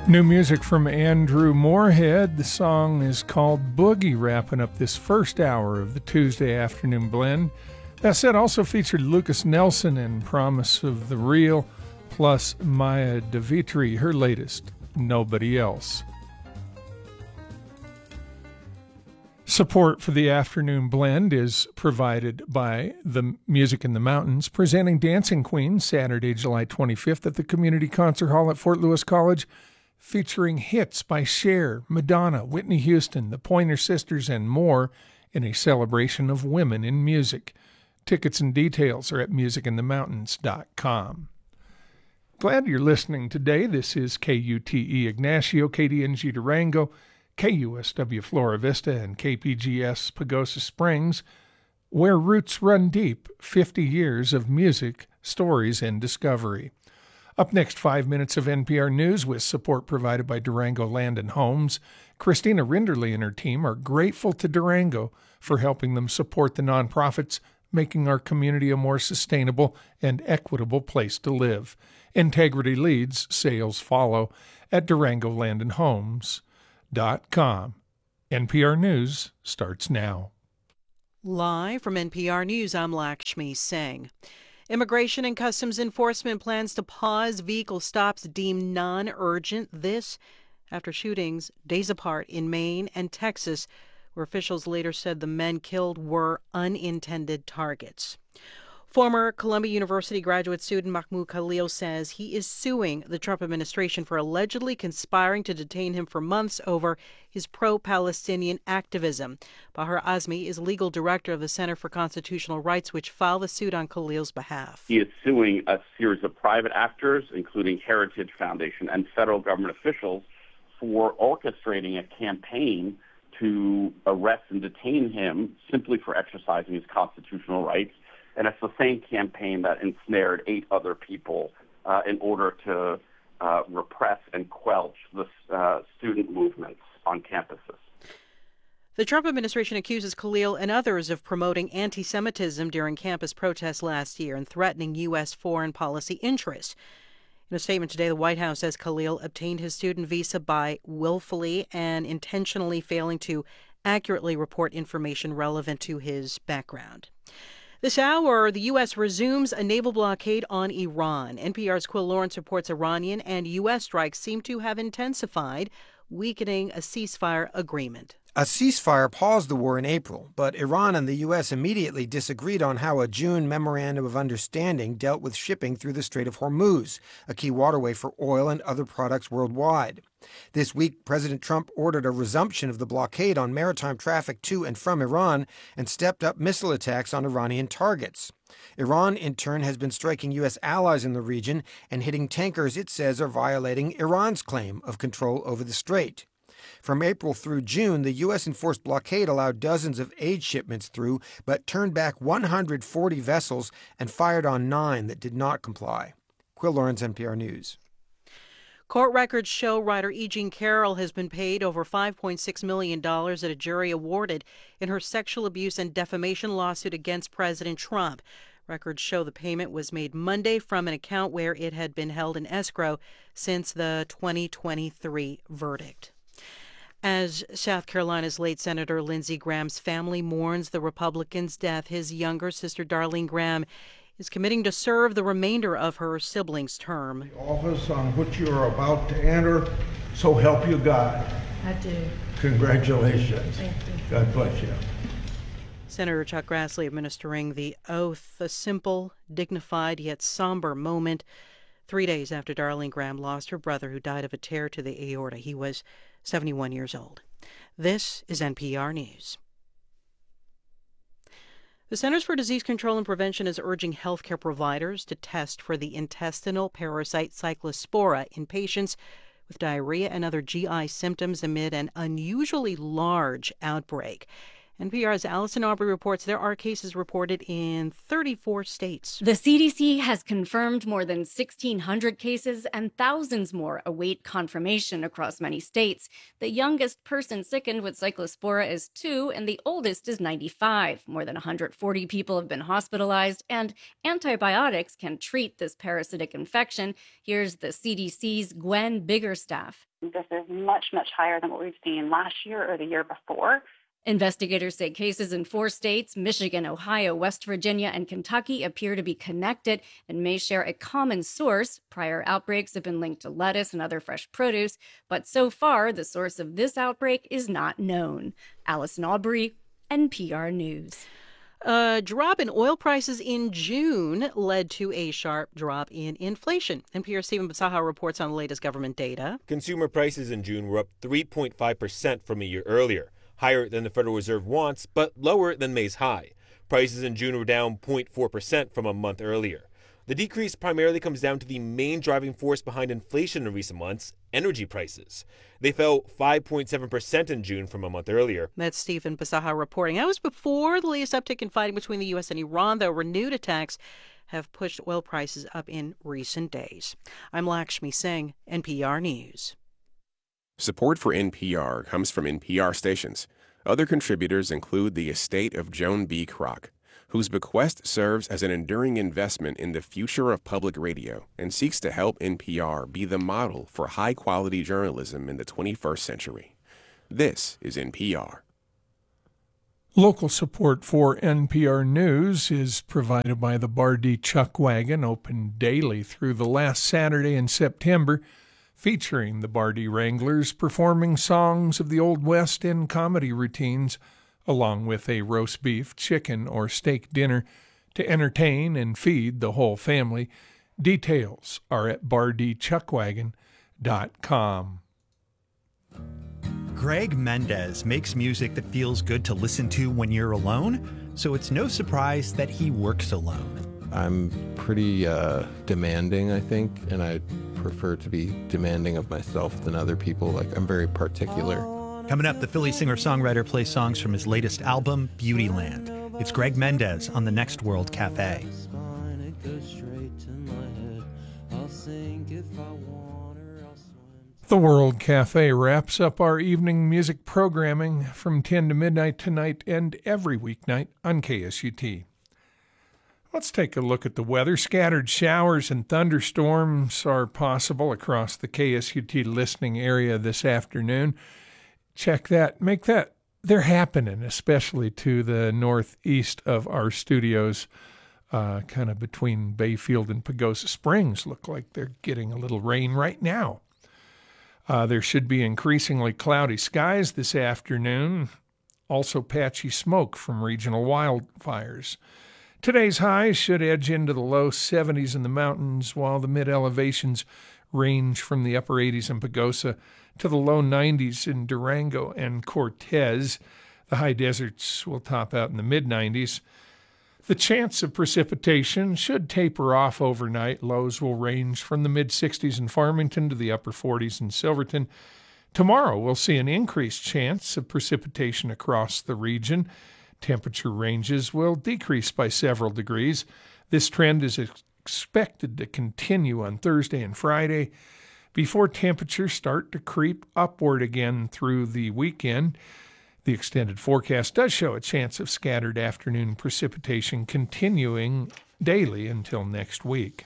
New music from Andrew Moorhead. The song is called Boogie, wrapping up this first hour of the Tuesday afternoon blend. That set also featured Lucas Nelson and Promise of the Real, plus Maya DeVitri, her latest, Nobody Else. Support for the afternoon blend is provided by the Music in the Mountains, presenting Dancing Queen Saturday, July 25th at the Community Concert Hall at Fort Lewis College, featuring hits by Cher, Madonna, Whitney Houston, the Pointer Sisters, and more in a celebration of women in music. Tickets and details are at musicinthemountains.com. Glad you're listening today. This is KUTE Ignacio, KDNG Durango, KUSW Flora Vista, and KPGS Pagosa Springs, where roots run deep, 50 years of music, stories, and discovery. Up next, 5 minutes of NPR News with support provided by Durango Land and Homes. Christina Rinderly and her team are grateful to Durango for helping them support the nonprofits, making our community a more sustainable and equitable place to live. Integrity leads, sales follow at DurangoLandandHomes.com. NPR News starts now. Live from NPR News, I'm Lakshmi Singh. Immigration and Customs Enforcement plans to pause vehicle stops deemed non-urgent. This after shootings days apart in Maine and Texas, where officials later said the men killed were unintended targets. Former Columbia University graduate student Mahmoud Khalil says he is suing the Trump administration for allegedly conspiring to detain him for months over his pro-Palestinian activism. Bahar Azmi is legal director of the Center for Constitutional Rights, which filed the suit on Khalil's behalf. He is suing a series of private actors, including Heritage Foundation and federal government officials, for orchestrating a campaign to arrest and detain him simply for exercising his constitutional rights. And it's the same campaign that ensnared 8 other people in order to repress and quelch the student movements on campuses. The Trump administration accuses Khalil and others of promoting anti-Semitism during campus protests last year and threatening U.S. foreign policy interests. In a statement today, the White House says Khalil obtained his student visa by willfully and intentionally failing to accurately report information relevant to his background. This hour, the U.S. resumes a naval blockade on Iran. NPR's Quill Lawrence reports Iranian and U.S. strikes seem to have intensified, weakening a ceasefire agreement. A ceasefire paused the war in April, but Iran and the U.S. immediately disagreed on how a June memorandum of understanding dealt with shipping through the Strait of Hormuz, a key waterway for oil and other products worldwide. This week, President Trump ordered a resumption of the blockade on maritime traffic to and from Iran and stepped up missile attacks on Iranian targets. Iran, in turn, has been striking U.S. allies in the region and hitting tankers it says are violating Iran's claim of control over the strait. From April through June, the U.S. enforced blockade allowed dozens of aid shipments through, but turned back 140 vessels and fired on 9 that did not comply. Quill Lawrence, NPR News. Court records show writer E. Jean Carroll has been paid over $5.6 million that a jury awarded in her sexual abuse and defamation lawsuit against President Trump. Records show the payment was made Monday from an account where it had been held in escrow since the 2023 verdict. As South Carolina's late Senator Lindsey Graham's family mourns the Republican's death, his younger sister Darlene Graham is committing to serve the remainder of her sibling's term. The office on which you are about to enter, so help you God. I do. Congratulations. Thank you. God bless you. Senator Chuck Grassley administering the oath, a simple, dignified, yet somber moment 3 days after Darlene Graham lost her brother, who died of a tear to the aorta. He was 71 years old. This is NPR News. The Centers for Disease Control and Prevention is urging healthcare providers to test for the intestinal parasite Cyclospora in patients with diarrhea and other GI symptoms amid an unusually large outbreak. NPR's Allison Aubrey reports there are cases reported in 34 states. The CDC has confirmed more than 1,600 cases and thousands more await confirmation across many states. The youngest person sickened with Cyclospora is 2, and the oldest is 95. More than 140 people have been hospitalized, and antibiotics can treat this parasitic infection. Here's the CDC's Gwen Biggerstaff. This is much, much higher than what we've seen last year or the year before. Investigators say cases in 4 states, Michigan, Ohio, West Virginia, and Kentucky, appear to be connected and may share a common source. Prior outbreaks have been linked to lettuce and other fresh produce, but so far, the source of this outbreak is not known. Allison Aubrey, NPR News. A drop in oil prices in June led to a sharp drop in inflation. NPR's Stephen Basaha reports on the latest government data. Consumer prices in June were up 3.5% from a year earlier, higher than the Federal Reserve wants, but lower than May's high. Prices in June were down 0.4% from a month earlier. The decrease primarily comes down to the main driving force behind inflation in recent months, energy prices. They fell 5.7% in June from a month earlier. That's Stephen Basaha reporting. That was before the latest uptick in fighting between the U.S. and Iran, though renewed attacks have pushed oil prices up in recent days. I'm Lakshmi Singh, NPR News. Support for NPR comes from NPR stations. Other contributors include the estate of Joan B. Kroc, whose bequest serves as an enduring investment in the future of public radio and seeks to help NPR be the model for high-quality journalism in the 21st century. This is NPR. Local support for NPR News is provided by the Bardee Chuck Wagon, open daily through the last Saturday in September, featuring the Bardee Wranglers performing songs of the Old West and comedy routines, along with a roast beef, chicken, or steak dinner to entertain and feed the whole family. Details are at BardeeChuckwagon.com. Greg Mendez makes music that feels good to listen to when you're alone, so it's no surprise that he works alone. I'm pretty demanding, I think, and I prefer to be demanding of myself than other people. Like, I'm very particular. Coming up, the Philly singer-songwriter plays songs from his latest album, Beautyland. It's Greg Mendez on the Next World Cafe. The World Cafe wraps up our evening music programming from 10 to midnight tonight and every weeknight on KSUT. Let's take a look at the weather. Scattered showers and thunderstorms are possible across the KSUT listening area this afternoon. Check that. Make that. They're happening, especially to the northeast of our studios, kind of between Bayfield and Pagosa Springs. Look like they're getting a little rain right now. There should be increasingly cloudy skies this afternoon. Also patchy smoke from regional wildfires. Today's highs should edge into the low 70s in the mountains, while the mid-elevations range from the upper 80s in Pagosa to the low 90s in Durango and Cortez. The high deserts will top out in the mid-90s. The chance of precipitation should taper off overnight. Lows will range from the mid-60s in Farmington to the upper 40s in Silverton. Tomorrow we'll see an increased chance of precipitation across the region. Temperature ranges will decrease by several degrees. This trend is expected to continue on Thursday and Friday before temperatures start to creep upward again through the weekend. The extended forecast does show a chance of scattered afternoon precipitation continuing daily until next week.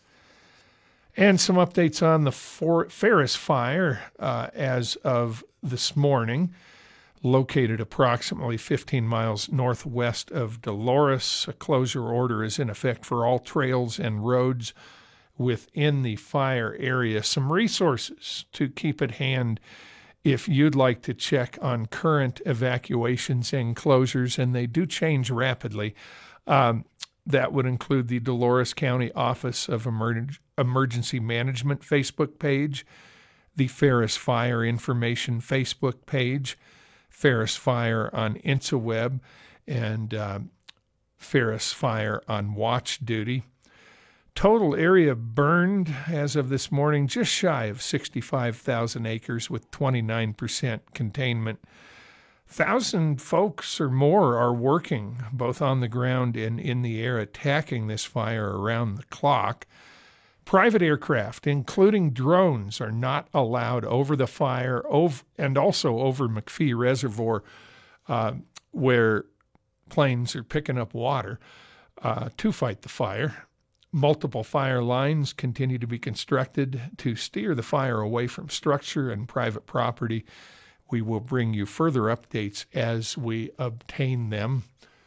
And some updates on the Ferris Fire as of this morning. Located approximately 15 miles northwest of Dolores, a closure order is in effect for all trails and roads within the fire area. Some resources to keep at hand if you'd like to check on current evacuations and closures, and they do change rapidly. That would include the Dolores County Office of Emergency Management Facebook page, the Ferris Fire Information Facebook page, Ferris Fire on InstaWeb, and Ferris Fire on Watch Duty. Total area burned as of this morning, just shy of 65,000 acres with 29% containment. 1,000 folks or more are working both on the ground and in the air attacking this fire around the clock. Private aircraft, including drones, are not allowed over the fire and also over McPhee Reservoir, where planes are picking up water to fight the fire. Multiple fire lines continue to be constructed to steer the fire away from structure and private property. We will bring you further updates as we obtain them.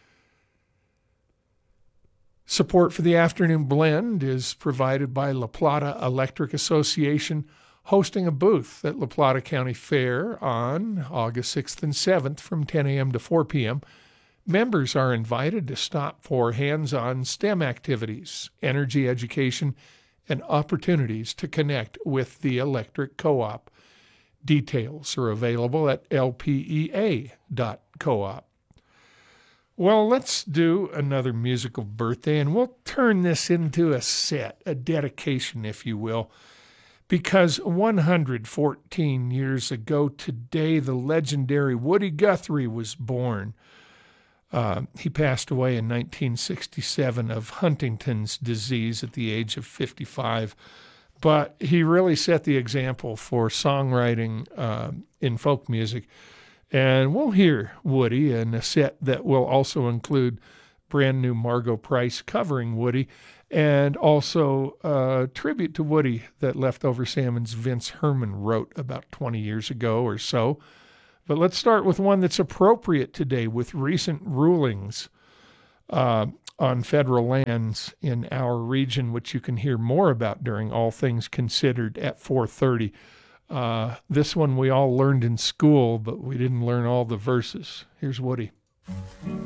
Support for the Afternoon Blend is provided by La Plata Electric Association, hosting a booth at La Plata County Fair on August 6th and 7th from 10 a.m. to 4 p.m. Members are invited to stop for hands-on STEM activities, energy education, and opportunities to connect with the electric co-op. Details are available at lpea.coop. Well, let's do another musical birthday, and we'll turn this into a set, a dedication, if you will, because 114 years ago today, the legendary Woody Guthrie was born. He passed away in 1967 of Huntington's disease at the age of 55. But he really set the example for songwriting in folk music. And we'll hear Woody in a set that will also include brand new Margot Price covering Woody, and also a tribute to Woody that Leftover Salmon's Vince Herman wrote about 20 years ago or so. But let's start with one that's appropriate today with recent rulings on federal lands in our region, which you can hear more about during All Things Considered at 4:30. This one we all learned in school, but we didn't learn all the verses. Here's Woody.